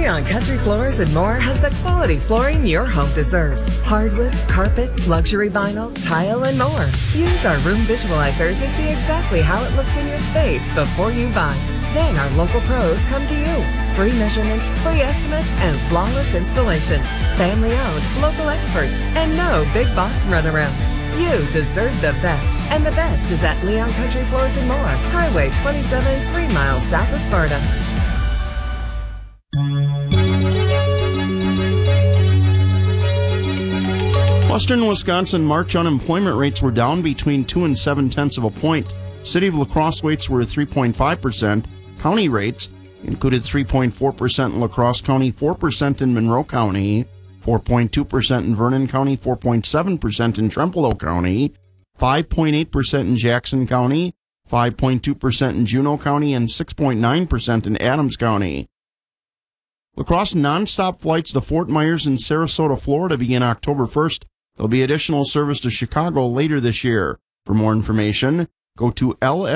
Leon Country Floors and More has the quality flooring your home deserves. Hardwood, carpet, luxury vinyl, tile, and more. Use our room visualizer to see exactly how it looks in your space before you buy. Then our local pros come to you. Free measurements, free estimates, and flawless installation. Family owned, local experts, and no big box runaround. You deserve the best, and the best is at Leon Country Floors and More, Highway 27, 3 miles south of Sparta. Western Wisconsin March unemployment rates were down between 2 and 7/10 of a point. City of La Crosse rates were 3.5%. County rates included 3.4% in La Crosse County, 4% in Monroe County, 4.2% in Vernon County, 4.7% in Trempealeau County, 5.8% in Jackson County, 5.2% in Juneau County, and 6.9% in Adams County. La Crosse nonstop flights to Fort Myers and Sarasota, Florida begin October 1st. There'll be additional service to Chicago later this year. For more information, go to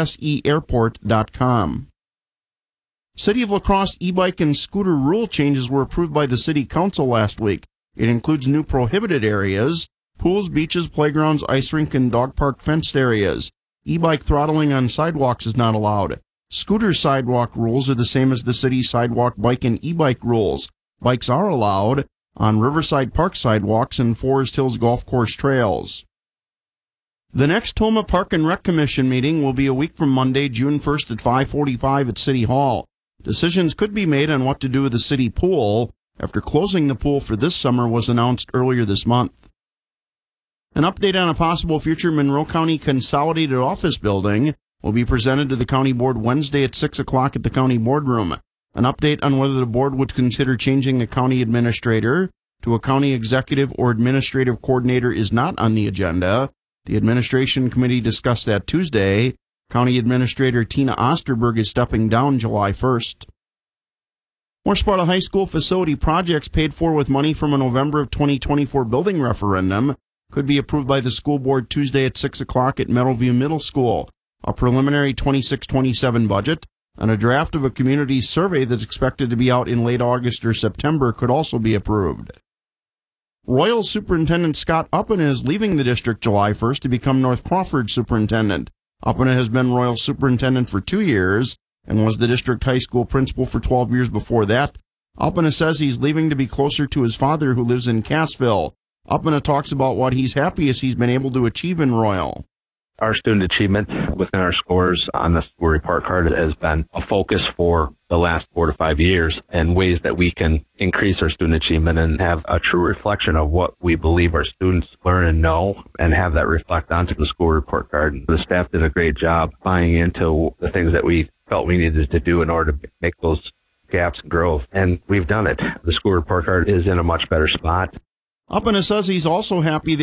lseairport.com. City of La Crosse e-bike and scooter rule changes were approved by the City Council last week. It includes new prohibited areas, pools, beaches, playgrounds, ice rink, and dog park fenced areas. E-bike throttling on sidewalks is not allowed. Scooter sidewalk rules are the same as the city's sidewalk, bike, and e-bike rules. Bikes are allowed on Riverside Park sidewalks and Forest Hills Golf Course trails. The next Toma Park and Rec Commission meeting will be a week from Monday, June 1st at 5:45 at City Hall. Decisions could be made on what to do with the city pool after closing the pool for this summer was announced earlier this month. An update on a possible future Monroe County Consolidated Office building will be presented to the County Board Wednesday at 6 o'clock at the County Boardroom. An update on whether the board would consider changing the county administrator to a county executive or administrative coordinator is not on the agenda. The administration committee discussed that Tuesday. County Administrator Tina Osterberg is stepping down July 1st. More Sparta High School facility projects paid for with money from a November of 2024 building referendum could be approved by the school board Tuesday at 6 o'clock at Meadowview Middle School. A preliminary 26-27 budget and a draft of a community survey that's expected to be out in late August or September could also be approved. Royal Superintendent Scott Uppena is leaving the district July 1st to become North Crawford Superintendent. Uppena has been Royal Superintendent for 2 years and was the district high school principal for 12 years before that. Uppena says he's leaving to be closer to his father who lives in Cassville. Uppena talks about what he's happiest he's been able to achieve in Royal. Our student achievement within our scores on the school report card has been a focus for the last 4 to 5 years, and ways that we can increase our student achievement and have a true reflection of what we believe our students learn and know, and have that reflect onto the school report card. The staff did a great job buying into the things that we felt we needed to do in order to make those gaps grow, and we've done it. The school report card is in a much better spot. Uppena says he's also happy